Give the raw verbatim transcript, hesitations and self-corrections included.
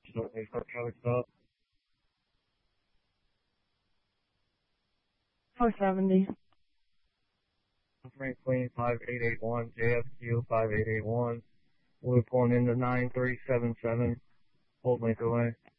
So they start traffic stop. four seventy. Frank Queen five eight eight one, J F Q five eight eight one. We're pulling into nine three seven seven, Old Lake Away.